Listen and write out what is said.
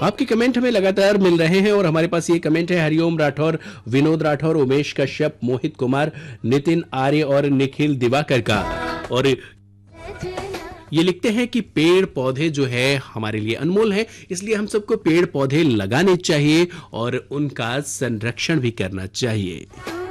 आपके कमेंट हमें लगातार मिल रहे हैं और हमारे पास ये कमेंट है हरिओम राठौर, विनोद राठौर, उमेश कश्यप, मोहित कुमार, नितिन आर्य और निखिल दिवाकर का। और ये लिखते हैं कि पेड़ पौधे जो है हमारे लिए अनमोल है, इसलिए हम सबको पेड़ पौधे लगाने चाहिए और उनका संरक्षण भी करना चाहिए।